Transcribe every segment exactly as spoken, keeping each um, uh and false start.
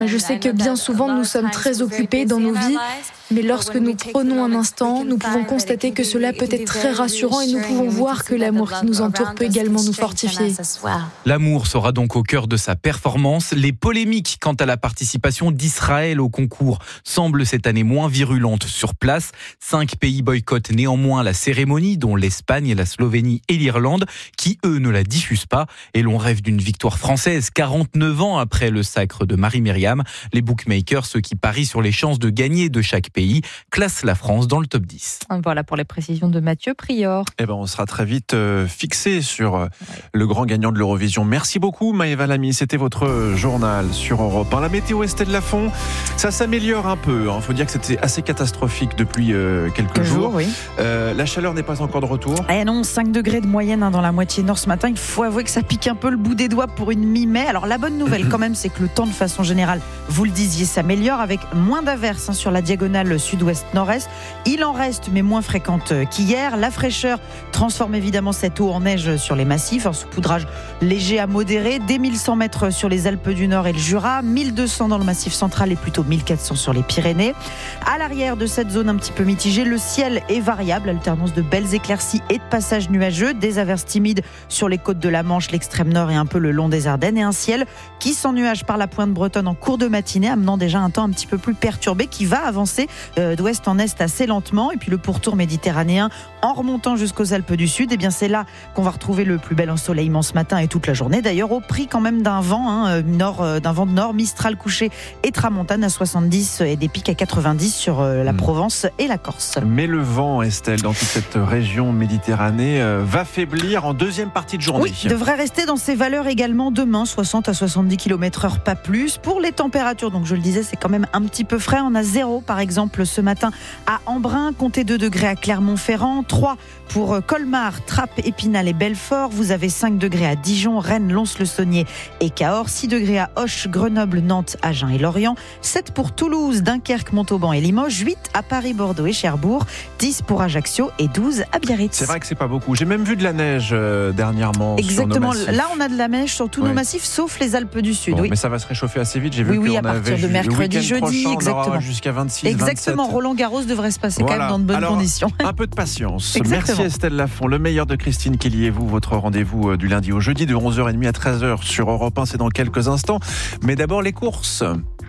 Je sais que bien souvent nous sommes très occupés dans nos vies, mais lorsque nous prenons un instant, nous pouvons constater que cela peut être très rassurant et nous pouvons voir que l'amour qui nous entoure peut également nous fortifier. L'amour sera donc au cœur de sa performance. Les polémiques quant à la participation d'Israël au concours semblent cette année moins virulentes sur place. Cinq pays boycottent néanmoins la cérémonie, dont l'Espagne, la Slovénie et l'Irlande, qui eux ne la diffusent pas. Et l'on rêve d'une victoire française, quarante-neuf ans après le sacre de Marie-Myriam. Les bookmakers, ceux qui parient sur les chances de gagner de chaque pays, classent la France dans le top dix. Voilà pour les précisions de Mathieu Prior. Eh ben, on sera très vite euh, fixé sur euh, le grand gagnant de l'Eurovision. Merci beaucoup Maëva Lamy, c'était votre journal sur Europe un. La météo, Estelle Lafont, ça s'améliore un peu. Il hein. faut dire que c'était assez catastrophique depuis euh, quelques Deux jours. jours oui. euh, la chaleur n'est pas encore de retour. Eh non, cinq degrés de moyenne hein, dans la moitié nord ce matin. Il faut avouer que ça pique un peu le bout des doigts pour une mi-mai. Alors la bonne nouvelle quand même, c'est que le temps de façon générale, vous le disiez, s'améliore avec moins d'averses hein, sur la diagonale sud-ouest-nord-est. Il en reste, mais moins fréquente qu'hier. La fraîcheur transforme évidemment cette eau en neige sur les massifs. Un saupoudrage léger à modéré, dès mille cent mètres sur les Alpes du Nord et le Jura, mille deux cents dans le massif central et plutôt mille quatre cents sur les Pyrénées. À l'arrière de cette zone un petit peu mitigée, le ciel est variable, alternance de belles éclaircies et de passages nuageux, des averses timides sur les côtes de la Manche, l'extrême nord et un peu le long des Ardennes, et un ciel qui s'ennuage par la pointe bretonne en cours de matinée, amenant déjà un temps un petit peu plus perturbé qui va avancer euh, d'ouest en est assez lentement. Et puis le pourtour méditerranéen en remontant jusqu'aux Alpes du Sud, et eh bien c'est là qu'on va retrouver le plus bel ensoleillement ce matin et toute la journée. D'ailleurs au prix quand même d'un vent hein, nord, euh, d'un vent de nord, Mistral couché et Tramontane à soixante-dix et des pics à quatre-vingt-dix sur euh, la Provence et la Corse. Mais le vent, Estelle, dans toute cette région Méditerranée euh, va faiblir en deuxième partie de journée. Oui, devrait rester dans ses valeurs également demain, soixante à soixante-dix kilomètres heure, pas plus. Pour les températures, donc je le disais, c'est quand même un petit peu frais. On a zéro par exemple ce matin à Embrun, comptez deux degrés à Clermont-Ferrand, trois pour Colmar, Trappes, Épinal et Belfort. Vous avez cinq degrés à Dijon, Rennes, Lons-le-Saunier et Cahors, six degrés à Auch, Grenoble, Nantes, Agen et Lorient, sept pour Toulouse, Dunkerque, Montauban et Limoges, huit à Paris, Bordeaux et Cherbourg, dix pour Ajaccio et douze à Biarritz. C'est vrai que c'est pas beaucoup. J'ai même vu de la neige euh, dernièrement. Exactement. Sur nos Là, on a de la neige sur tous ouais. nos massifs, sauf les Alpes du Sud. Bon, oui. Mais ça va se réchauffer assez vite. J'ai oui, vu oui, qu'on à partir avait de mercredi, jeudi, prochain, exactement. Jusqu'à vingt-six, exactement. vingt-sept. Roland Garros devrait se passer Voilà. quand même dans de bonnes Alors, conditions. Un peu de patience. Exactement. Merci Estelle Lafont. Le meilleur de Christine Kelly et vous, votre rendez-vous du lundi au jeudi de onze heures trente à treize heures sur Europe un. C'est dans quelques instants. Mais d'abord les courses.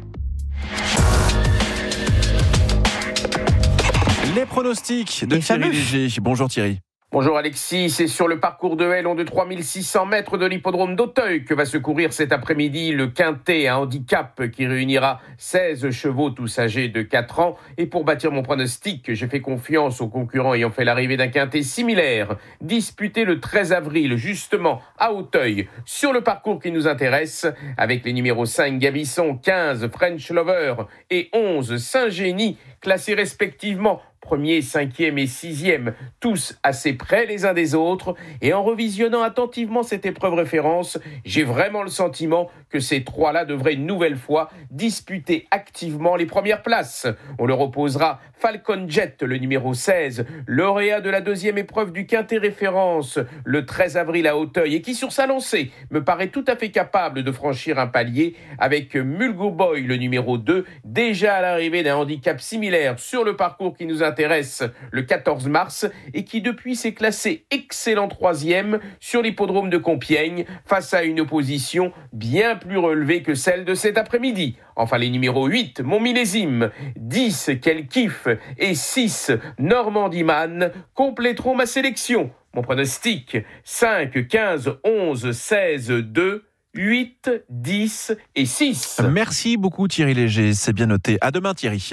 Les pronostics de Les Thierry fameux. Léger. Bonjour Thierry. Bonjour Alexis, c'est sur le parcours de L long de trois mille six cents mètres de l'hippodrome d'Auteuil que va se courir cet après-midi le Quintet, un handicap qui réunira seize chevaux tous âgés de quatre ans. Et pour bâtir mon pronostic, j'ai fait confiance aux concurrents ayant fait l'arrivée d'un Quintet similaire, disputé le treize avril justement à Auteuil, sur le parcours qui nous intéresse, avec les numéros cinq Gabisson, quinze French Lover et onze Saint-Génie, classés respectivement premier, cinquième et sixième, tous assez près les uns des autres. Et en revisionnant attentivement cette épreuve référence, j'ai vraiment le sentiment que ces trois-là devraient une nouvelle fois disputer activement les premières places. On leur opposera Falcon Jet, le numéro seize, lauréat de la deuxième épreuve du Quintet référence le treize avril à Auteuil, et qui sur sa lancée me paraît tout à fait capable de franchir un palier, avec Mulgo Boy, le numéro deux, déjà à l'arrivée d'un handicap similaire sur le parcours qui nous intéresse le quatorze mars, et qui depuis s'est classé excellent troisième sur l'hippodrome de Compiègne, face à une opposition bien plus relevée que celle de cet après-midi. Enfin les numéros huit, Mon Millésime, dix, Quel Kiff et six, Normandie Man compléteront ma sélection. Mon pronostic, cinq, quinze, onze, seize, deux, huit, dix et six. Merci beaucoup Thierry Léger, c'est bien noté. À demain Thierry.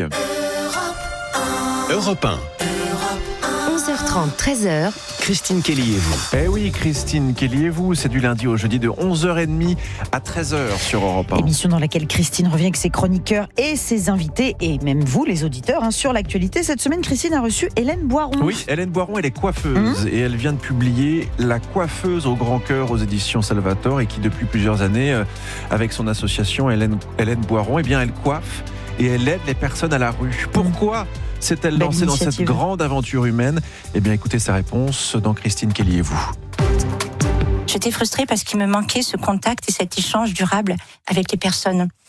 Europe un. onze heures trente, treize heures. Christine Kelly et vous. Eh oui, Christine Kelly et vous, c'est du lundi au jeudi de onze heures trente à treize heures sur Europe un. Émission dans laquelle Christine revient avec ses chroniqueurs et ses invités, et même vous, les auditeurs, hein, sur l'actualité. Cette semaine, Christine a reçu Hélène Boiron. Oui, Hélène Boiron, elle est coiffeuse, mmh. et elle vient de publier La coiffeuse au grand cœur aux éditions Salvatore, et qui depuis plusieurs années, euh, avec son association Hélène, Hélène Boiron, eh bien, elle coiffe et elle aide les personnes à la rue. Pourquoi mmh. s'est-elle Belle lancée initiative. dans cette grande aventure humaine? Eh bien, écoutez sa réponse dans Christine Kelly et vous. J'étais frustrée parce qu'il me manquait ce contact et cet échange durable avec les personnes.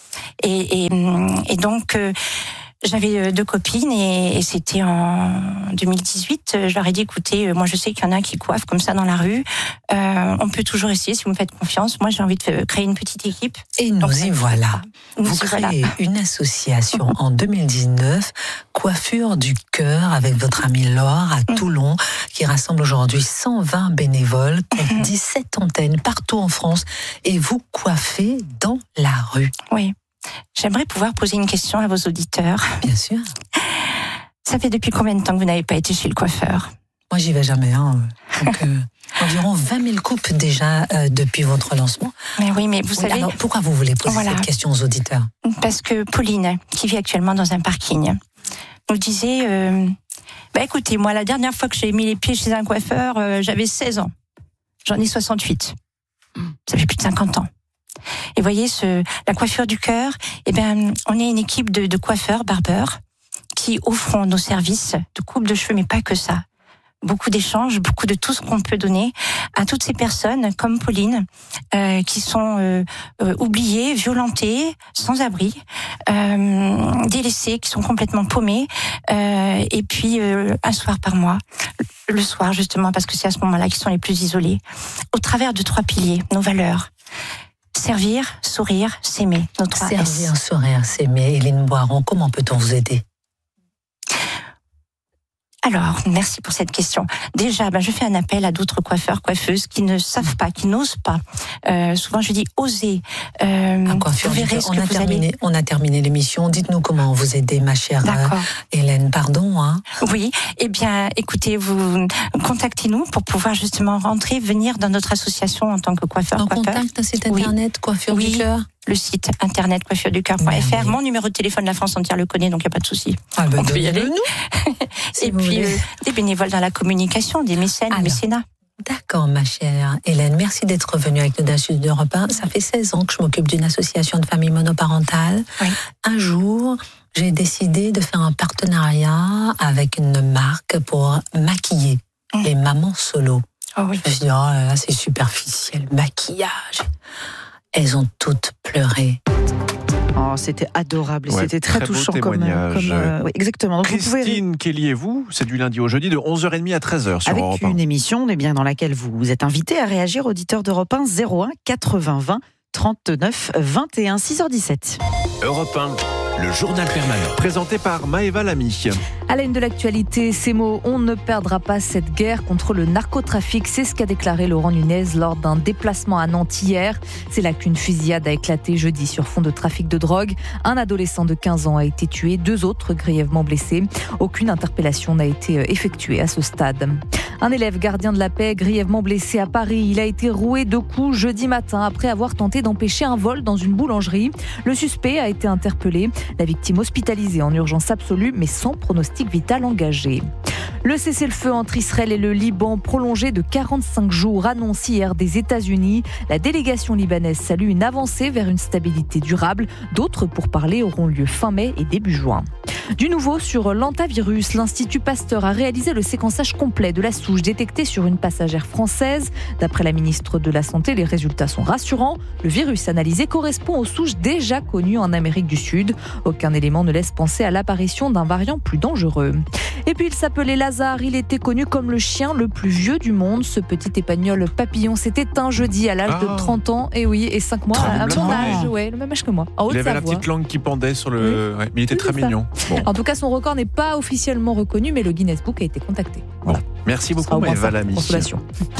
Et, et, et donc, euh, j'avais deux copines et, et c'était en deux mille dix-huit. Je leur ai dit, écoutez, moi je sais qu'il y en a qui coiffent comme ça dans la rue. Euh, on peut toujours essayer si vous me faites confiance. Moi j'ai envie de créer une petite équipe. Et nous donc, y voilà. Nous vous y créez voilà. une association en deux mille dix-neuf, Coiffure du Cœur, avec votre amie Laure à Toulon, qui rassemble aujourd'hui cent vingt bénévoles, compte dix-sept antennes partout en France. Et vous coiffez dans la rue. Oui. J'aimerais pouvoir poser une question à vos auditeurs. Bien sûr. Ça fait depuis combien de temps que vous n'avez pas été chez le coiffeur ? Moi, j'y vais jamais. Hein. Donc, euh, environ vingt mille coupes déjà euh, depuis votre lancement. Mais oui, mais vous Oui, savez... alors, pourquoi vous voulez poser Voilà. cette question aux auditeurs ? Parce que Pauline, qui vit actuellement dans un parking, nous disait... Euh, bah écoutez, moi, la dernière fois que j'ai mis les pieds chez un coiffeur, euh, j'avais seize ans. J'en ai soixante-huit. Ça fait plus de cinquante ans. Et voyez, ce, la coiffure du cœur, eh ben, on est une équipe de, de coiffeurs, barbeurs, qui offront nos services de coupe de cheveux, mais pas que ça. Beaucoup d'échanges, beaucoup de tout ce qu'on peut donner à toutes ces personnes, comme Pauline, euh, qui sont euh, euh, oubliées, violentées, sans abri, euh, délaissées, qui sont complètement paumées, euh, et puis euh, un soir par mois, le soir justement, parce que c'est à ce moment-là qu'ils sont les plus isolés, au travers de trois piliers, nos valeurs. Servir, sourire, s'aimer. Nos trois Servir, S. sourire, s'aimer. Hélène Boiron, comment peut-on vous aider ? Alors, merci pour cette question. Déjà, ben, je fais un appel à d'autres coiffeurs, coiffeuses qui ne savent pas, qui n'osent pas. Euh, souvent, je dis osez. Euh, À coiffure vous du verrez Cœur. ce on, que a vous terminé, allez... on a terminé l'émission. Dites-nous comment vous aider, ma chère euh, D'accord. Hélène. Pardon. Hein. Oui, eh bien, écoutez, vous contactez-nous pour pouvoir justement rentrer, venir dans notre association en tant que coiffeur, En coiffeur. contact un site Oui. internet, Coiffure Oui. du Cœur. Le site internet coiffure du cœur point f r. Merveilleux. Mon numéro de téléphone, la France entière le connaît, donc il n'y a pas de souci. Ah ben, On peut y aller. donnez-le-nous. Si Et vous puis, voulez. euh, des bénévoles dans la communication, des mécènes, Alors. mécénats. D'accord, ma chère Hélène. Merci d'être venue avec nous dans le Sud d'Europe un. Ça fait seize ans que je m'occupe d'une association de familles monoparentales. Oui. Un jour, j'ai décidé de faire un partenariat avec une marque pour maquiller Mmh. les mamans solo. Oh oui. Je me suis dit, oh là là, c'est superficiel, maquillage. Elles ont toutes pleuré. Oh, c'était adorable, Ouais, c'était très, très beau touchant comme, témoignage. comme euh, oui, exactement. Donc, vous pouvez- Christine Kelly et vous, c'est du lundi au jeudi de onze heures trente à treize heures sur avec Europe un. une émission eh bien, dans laquelle vous êtes invité à réagir, auditeur d'Europe un, zéro un quatre-vingts vingt trente-neuf vingt et un, six heures dix-sept. Europe un, le journal permanent. Présenté par Maëva Lamy. À la une de l'actualité, ces mots, on ne perdra pas cette guerre contre le narcotrafic. C'est ce qu'a déclaré Laurent Nunez lors d'un déplacement à Nantes hier. C'est là qu'une fusillade a éclaté jeudi sur fond de trafic de drogue. Un adolescent de quinze ans a été tué, deux autres grièvement blessés. Aucune interpellation n'a été effectuée à ce stade. Un élève gardien de la paix grièvement blessé à Paris. Il a été roué de coups jeudi matin après avoir tenté d'empêcher un vol dans une boulangerie. Le suspect a été interpellé. La victime hospitalisée en urgence absolue mais sans pronostic vital engagé. Le cessez-le-feu entre Israël et le Liban prolongé de quarante-cinq jours annonce hier des États-Unis. La délégation libanaise salue une avancée vers une stabilité durable. D'autres pourparlers auront lieu fin mai et début juin. Du nouveau sur l'antavirus, l'Institut Pasteur a réalisé le séquençage complet de la souche détectée sur une passagère française. D'après la ministre de la Santé, les résultats sont rassurants. Le virus analysé correspond aux souches déjà connues en Amérique du Sud. Aucun élément ne laisse penser à l'apparition d'un variant plus dangereux. Et puis il s'appelait Lazare, il était connu comme le chien le plus vieux du monde. Ce petit épagnol papillon s'est éteint jeudi à l'âge Ah. de trente ans. Et oui, et cinq mois, à Tremblant. mon âge, ouais, le même âge que moi, en Il avait la Haute-Savoie. petite langue qui pendait sur le. Ouais, mais il était Oui, très c'est ça. mignon. Bon. En tout cas, son record n'est pas officiellement reconnu, mais le Guinness Book a été contacté. Voilà. Merci Ce sera beaucoup, au moins Maëva ça, Lamy. consolation.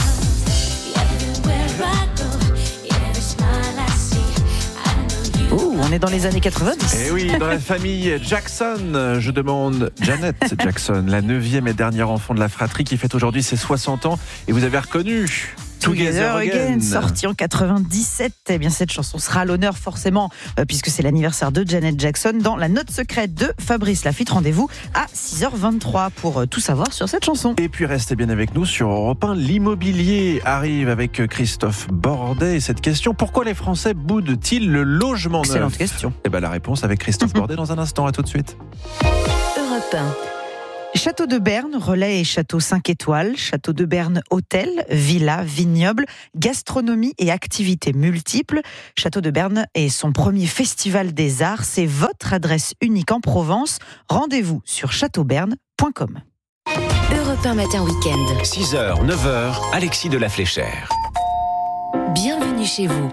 Ouh, on est dans les années quatre-vingt-dix. Et oui, dans la famille Jackson, je demande Janet Jackson, la neuvième et dernière enfant de la fratrie qui fête aujourd'hui ses soixante ans. Et vous avez reconnu Together Again, sorti en quatre-vingt-dix-sept. Eh bien, cette chanson sera à l'honneur forcément, euh, puisque c'est l'anniversaire de Janet Jackson dans la note secrète de Fabrice Lafitte. Rendez-vous à six heures vingt-trois pour euh, tout savoir sur cette chanson. Et puis restez bien avec nous sur Europe un. L'immobilier arrive avec Christophe Bordet. Et cette question, pourquoi les Français boudent-ils le logement neuf? Excellente question. Et ben la réponse avec Christophe Bordet dans un instant. À tout de suite. Europe un. Château de Berne, relais et château cinq étoiles, Château de Berne hôtel, villa, vignoble, gastronomie et activités multiples. Château de Berne est son premier festival des arts, c'est votre adresse unique en Provence. Rendez-vous sur château berne point com. Europe un matin week-end. six heures, neuf heures, Alexis de la Fléchère. Bienvenue chez vous.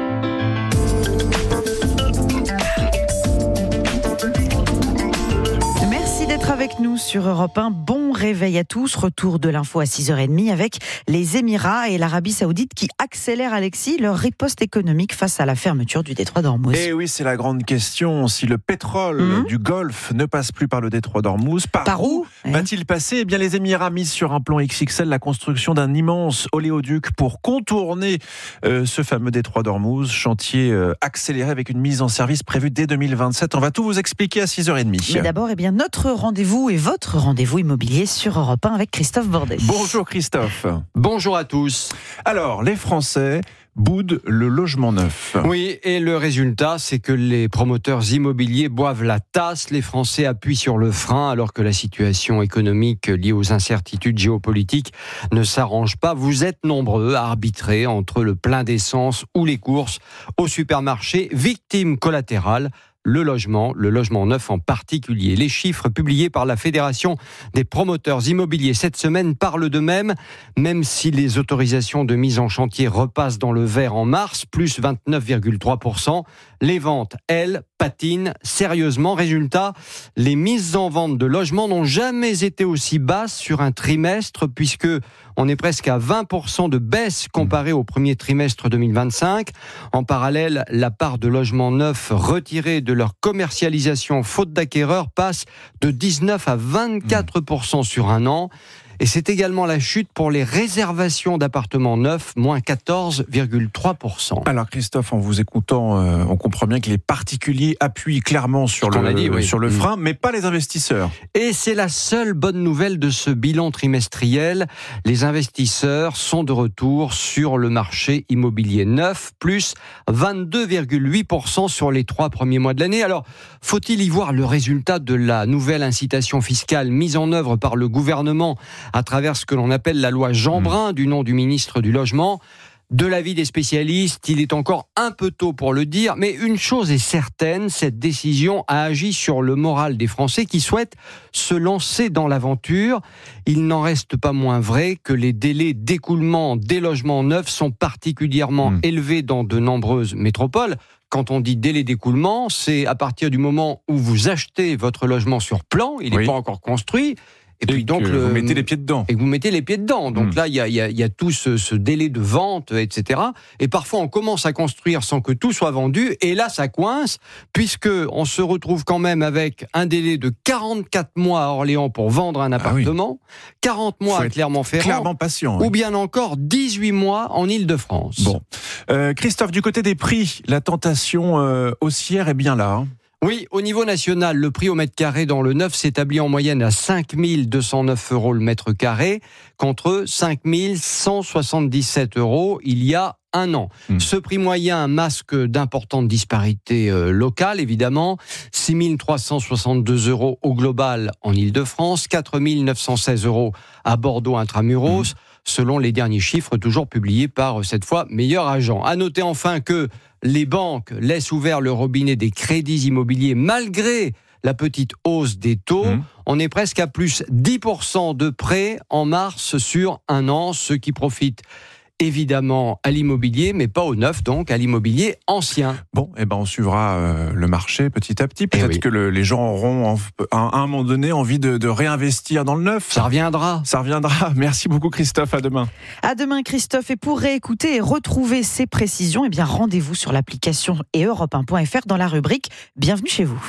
D'être avec nous sur Europe un. Bon réveil à tous. Retour de l'info à six heures trente avec les Émirats et l'Arabie Saoudite qui accélèrent, Alexis, leur riposte économique face à la fermeture du détroit d'Ormuz. Et oui, c'est la grande question. Si le pétrole mmh. du Golfe ne passe plus par le détroit d'Ormuz, par, par où va-t-il passer ? Eh bien, les Émirats misent sur un plan X X L la construction d'un immense oléoduc pour contourner euh, ce fameux détroit d'Ormuz. Chantier euh, accéléré avec une mise en service prévue dès deux mille vingt-sept. On va tout vous expliquer à six heures trente. Mais d'abord, eh bien, notre rendez-vous et votre rendez-vous immobilier sur Europe un avec Christophe Bordet. Bonjour Christophe. Bonjour à tous. Alors, les Français boudent le logement neuf. Oui, et le résultat, c'est que les promoteurs immobiliers boivent la tasse. Les Français appuient sur le frein alors que la situation économique liée aux incertitudes géopolitiques ne s'arrange pas. Vous êtes nombreux à arbitrer entre le plein d'essence ou les courses au supermarché, victime collatérale. Le logement, le logement neuf en particulier. Les chiffres publiés par la Fédération des promoteurs immobiliers cette semaine parlent d'eux-mêmes, même si les autorisations de mise en chantier repassent dans le vert en mars, plus vingt-neuf virgule trois pour cent. Les ventes, elles, patinent sérieusement. Résultat, les mises en vente de logements n'ont jamais été aussi basses sur un trimestre, puisque on est presque à vingt pour cent de baisse comparé au premier trimestre deux mille vingt-cinq. En parallèle, la part de logements neufs retirés de leur commercialisation faute d'acquéreurs passe de dix-neuf à vingt-quatre pour cent sur un an. Et c'est également la chute pour les réservations d'appartements neufs, moins quatorze virgule trois pour cent. Alors Christophe, en vous écoutant, euh, on comprend bien que les particuliers appuient clairement sur le, dit, oui. sur le frein, mais pas les investisseurs. Et c'est la seule bonne nouvelle de ce bilan trimestriel. Les investisseurs sont de retour sur le marché immobilier neuf, plus vingt-deux virgule huit pour cent sur les trois premiers mois de l'année. Alors, faut-il y voir le résultat de la nouvelle incitation fiscale mise en œuvre par le gouvernement à travers ce que l'on appelle la loi Jeanbrun, du nom du ministre du Logement? De l'avis des spécialistes, il est encore un peu tôt pour le dire, mais une chose est certaine, cette décision a agi sur le moral des Français qui souhaitent se lancer dans l'aventure. Il n'en reste pas moins vrai que les délais d'écoulement des logements neufs sont particulièrement mmh. élevés dans de nombreuses métropoles. Quand on dit délai d'écoulement, c'est à partir du moment où vous achetez votre logement sur plan, il n'est oui. pas encore construit. Et, et puis donc le, vous mettez les pieds dedans. Et vous mettez les pieds dedans. Donc mmh. là, il y a, y, a, y a tout ce, ce délai de vente, et cetera. Et parfois, on commence à construire sans que tout soit vendu. Et là, ça coince, puisque on se retrouve quand même avec un délai de quarante-quatre mois à Orléans pour vendre un appartement, ah oui. quarante mois à Clermont-Ferrand, clairement patient, ou oui. bien encore dix-huit mois en Île-de-France. Bon, euh, Christophe, du côté des prix, la tentation euh, haussière est bien là. Hein. Oui, au niveau national, le prix au mètre carré dans le neuf s'établit en moyenne à cinq mille deux cent neuf euros le mètre carré, contre cinq mille cent soixante-dix-sept euros il y a un an. Mmh. Ce prix moyen masque d'importantes disparités euh, locales, évidemment. six mille trois cent soixante-deux euros au global en Île-de-France, quatre mille neuf cent seize euros à Bordeaux intramuros, mmh. selon les derniers chiffres toujours publiés par, cette fois, Meilleur Agent. À noter enfin que les banques laissent ouvert le robinet des crédits immobiliers malgré la petite hausse des taux. Mmh. On est presque à plus dix pour cent de prêts en mars sur un an, ce qui profite évidemment à l'immobilier, mais pas au neuf, donc à l'immobilier ancien. Bon, eh ben on suivra euh, le marché petit à petit. Peut-être oui. que le, les gens auront en, à un moment donné envie de, de réinvestir dans le neuf. Ça reviendra. Ça reviendra. Merci beaucoup Christophe, à demain. À demain Christophe, et pour réécouter et retrouver ces précisions, eh bien rendez-vous sur l'application et europe un point f r dans la rubrique Bienvenue chez vous.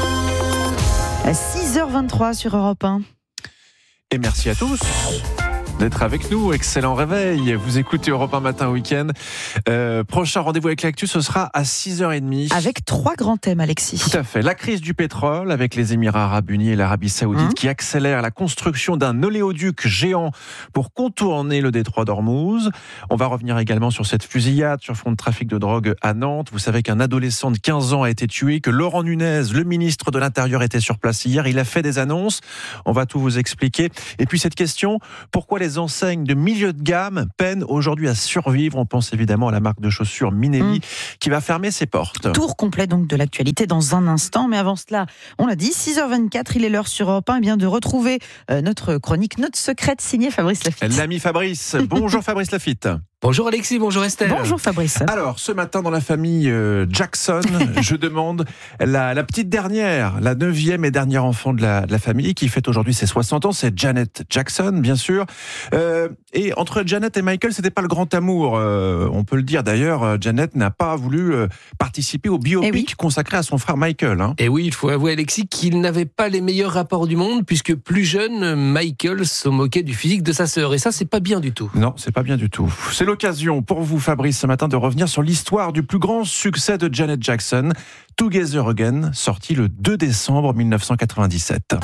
À six heures vingt-trois sur Europe un. Et merci à tous. d'être avec nous. Excellent réveil. Vous écoutez Europe un Matin Week-end. Euh, prochain rendez-vous avec l'actu, ce sera à six heures trente. Avec trois grands thèmes, Alexis. Tout à fait. La crise du pétrole avec les Émirats Arabes Unis et l'Arabie Saoudite mmh. qui accélère la construction d'un oléoduc géant pour contourner le détroit d'Ormuz. On va revenir également sur cette fusillade sur fond de trafic de drogue à Nantes. Vous savez qu'un adolescent de quinze ans a été tué, que Laurent Nunez, le ministre de l'Intérieur, était sur place hier. Il a fait des annonces. On va tout vous expliquer. Et puis cette question, pourquoi les enseignes de milieu de gamme peinent aujourd'hui à survivre? On pense évidemment à la marque de chaussures Minelli mmh. qui va fermer ses portes. Tour complet donc de l'actualité dans un instant. Mais avant cela, on l'a dit, six heures vingt-quatre, il est l'heure sur Europe un eh bien, de retrouver euh, notre chronique, notre secrète signée Fabrice Lafitte. L'ami Fabrice. Bonjour Fabrice Lafitte. Bonjour Alexis, bonjour Estelle. Bonjour Fabrice. Alors, ce matin dans la famille euh, Jackson, je demande la, la petite dernière, la neuvième et dernière enfant de la, de la famille qui fête aujourd'hui ses soixante ans, c'est Janet Jackson, bien sûr. Euh, et entre Janet et Michael, c'était pas le grand amour, euh, on peut le dire. D'ailleurs, Janet n'a pas voulu euh, participer au biopic oui. consacré à son frère Michael. Hein. Et oui, il faut avouer Alexis qu'il n'avait pas les meilleurs rapports du monde, puisque plus jeune, Michael se moquait du physique de sa sœur. Et ça, c'est pas bien du tout. Non, c'est pas bien du tout. C'est l'occasion pour vous, Fabrice, ce matin de revenir sur l'histoire du plus grand succès de Janet Jackson, Together Again, sorti le deux décembre mille neuf cent quatre-vingt-dix-sept.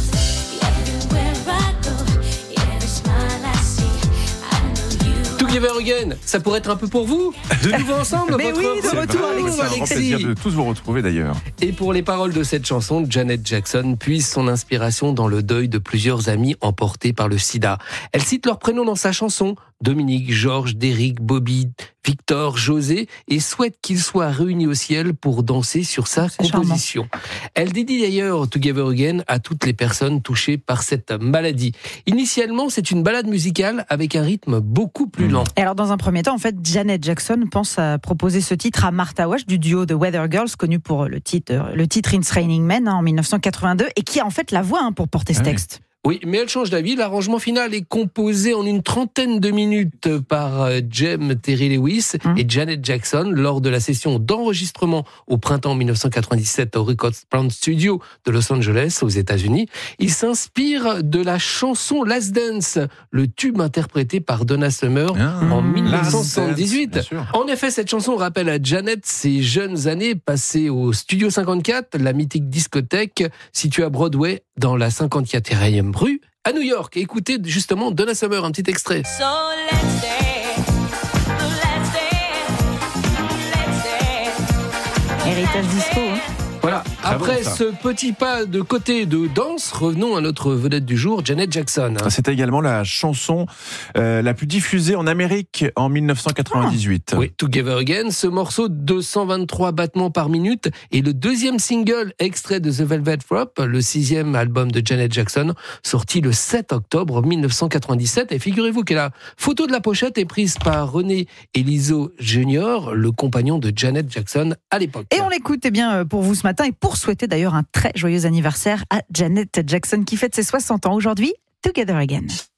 Together Again, ça pourrait être un peu pour vous. De nouveau ensemble. Mais oui, de retour, Alexis. C'est un grand plaisir de tous vous retrouver d'ailleurs. Et pour les paroles de cette chanson, Janet Jackson puise son inspiration dans le deuil de plusieurs amis emportés par le sida. Elle cite leurs prénoms dans sa chanson, Dominique, Georges, Derrick, Bobby, Victor, José, et souhaite qu'ils soient réunis au ciel pour danser sur sa C'est composition. Charmant. Elle dédie d'ailleurs Together Again à toutes les personnes touchées par cette maladie. Initialement, c'est une balade musicale avec un rythme beaucoup plus lent. Et alors, dans un premier temps, en fait, Janet Jackson pense à proposer ce titre à Martha Wash du duo The Weather Girls, connu pour le titre, le titre It's Raining Men hein, en mille neuf cent quatre-vingt-deux, et qui a en fait la voix hein, pour porter ce ah texte. Oui. Oui, mais elle change d'avis. L'arrangement final est composé en une trentaine de minutes par Jem Terry Lewis mmh. et Janet Jackson lors de la session d'enregistrement au printemps mille neuf cent quatre-vingt-dix-sept au Record Plant Studio de Los Angeles, aux États-Unis. Il s'inspire de la chanson Last Dance, le tube interprété par Donna Summer ah, en mille neuf cent soixante-dix-huit. En effet, cette chanson rappelle à Janet ses jeunes années passées au Studio cinquante-quatre, la mythique discothèque située à Broadway dans la cinquante-quatrième rue à New York. Écoutez justement Donna Summer, un petit extrait. So let's dance, let's dance, let's dance. Héritage disco. Hein. Voilà. Après bon, ce petit pas de côté de danse, revenons à notre vedette du jour, Janet Jackson. C'était également la chanson euh, la plus diffusée en Amérique en mille neuf cent quatre-vingt-dix-huit. Ah. Oui, Together Again, ce morceau de deux cent vingt-trois battements par minute est le deuxième single extrait de The Velvet Rope, le sixième album de Janet Jackson, sorti le sept octobre mille neuf cent quatre-vingt-dix-sept. Et figurez-vous que la photo de la pochette est prise par René Elizo Junior, le compagnon de Janet Jackson à l'époque. Et on l'écoute eh bien, pour vous ce matin et pour souhaiter d'ailleurs un très joyeux anniversaire à Janet Jackson qui fête ses soixante ans aujourd'hui. Together Again.